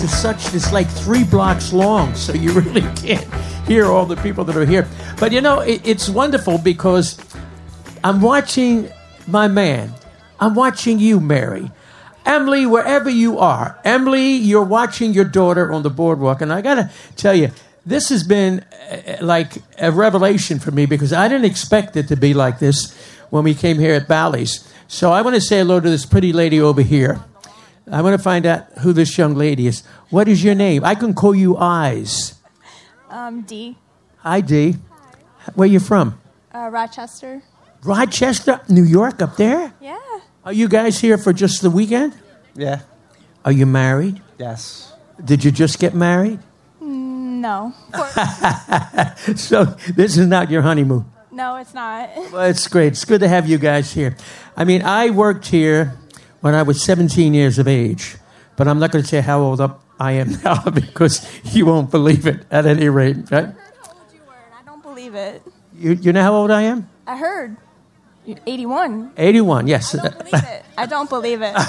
It's like 3 blocks long, so you really can't hear all the people that are here. But it's wonderful because I'm watching my man. I'm watching you, Mary. Emily, wherever you are. Emily, you're watching your daughter on the boardwalk. And I got to tell you, this has been like a revelation for me because I didn't expect it to be like this when we came here at Bally's. So I want to say hello to this pretty lady over here. I want to find out who this young lady is. What is your name? I can call you Eyes. D. Hi, D. Where you from? Rochester. Rochester, New York, up there? Yeah. Are you guys here for just the weekend? Yeah. Are you married? Yes. Did you just get married? No. So this is not your honeymoon? No, it's not. Well, it's great. It's good to have you guys here. I mean, I worked here when I was 17 years of age, but I'm not going to say how old I am now because you won't believe it at any rate, right? I told you were, and I don't believe it. You know how old I am? I heard. 81. 81, yes. I don't believe it. I don't believe it.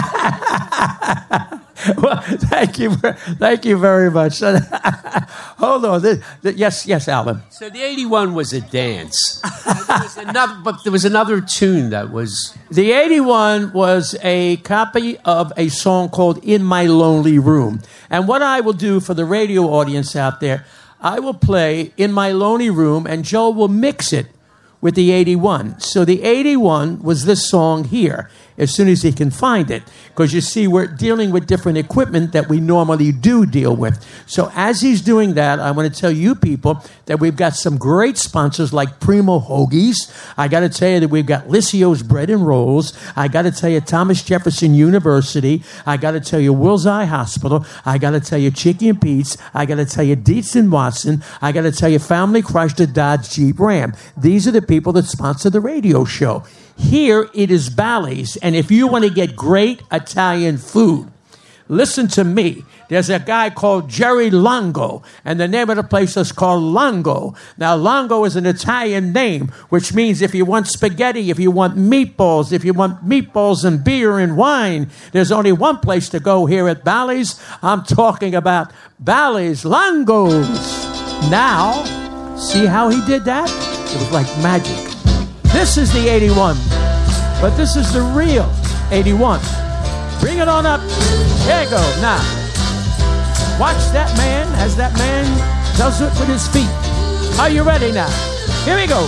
Well, thank you very much. Hold on. Yes, Alan. So the 81 was a dance. There was another tune that was... The 81 was a copy of a song called In My Lonely Room. And what I will do for the radio audience out there, I will play In My Lonely Room, and Joe will mix it with the 81. So the 81 was this song here, as soon as he can find it. Because you see, we're dealing with different equipment that we normally do deal with. So as he's doing that, I want to tell you people that we've got some great sponsors like Primo Hoagies. I got to tell you that we've got Lissio's Bread and Rolls. I got to tell you Thomas Jefferson University. I got to tell you Wills Eye Hospital. I got to tell you Chicky and Pete's. I got to tell you Dietz and Watson. I got to tell you Family Chrysler Dodge Jeep Ram. These are the people that sponsor the radio show. Here it is Bally's, and if you want to get great Italian food, listen to me. There's a guy called Jerry Longo, and the name of the place is called Longo. Now, Longo is an Italian name, which means if you want spaghetti, if you want meatballs, if you want meatballs and beer and wine, there's only one place to go here at Bally's. I'm talking about Bally's Longo's. Now, see how he did that? It was like magic. This is the 81, but this is the real 81. Bring it on up. There you go. Now, watch that man as that man does it with his feet. Are you ready now? Here we go.